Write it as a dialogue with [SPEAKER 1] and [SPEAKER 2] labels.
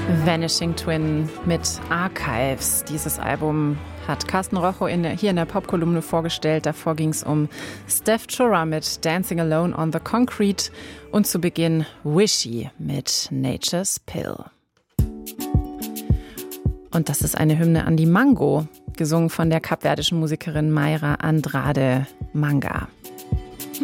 [SPEAKER 1] Vanishing Twin mit Archives. Dieses Album hat Carsten Rocho hier in der Popkolumne vorgestellt. Davor ging es um Steph Chura mit Dancing Alone on the Concrete und zu Beginn Wishy mit Nature's Pill. Und das ist eine Hymne an die Mango, gesungen von der kapverdischen Musikerin Mayra Andrade Manga.